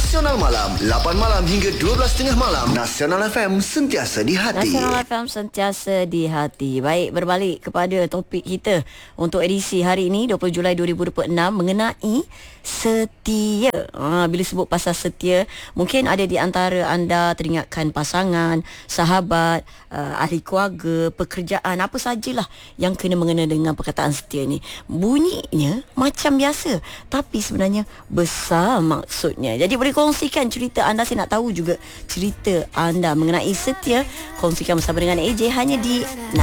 Nasional Malam 8 malam hingga 12.30 malam. Nasional FM sentiasa di hati. Nasional FM sentiasa di hati. Baik, berbalik kepada topik kita untuk edisi hari ini 20 Julai 2026 mengenai setia. Bila sebut pasal setia, mungkin ada di antara anda teringatkan pasangan, sahabat, ahli keluarga, pekerjaan, apa sajalah yang kena-mengena dengan perkataan setia ni. Bunyinya macam biasa, tapi sebenarnya besar maksudnya. Jadi boleh kongsikan cerita anda. Saya nak tahu juga cerita anda mengenai setia. Kongsikan bersama dengan AJ hanya di